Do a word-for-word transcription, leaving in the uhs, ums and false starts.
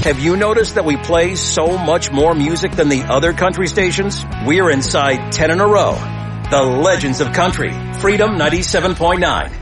Have you noticed that we play so much more music than the other country stations? We're inside ten in a row. The Legends of Country, Freedom ninety-seven point nine.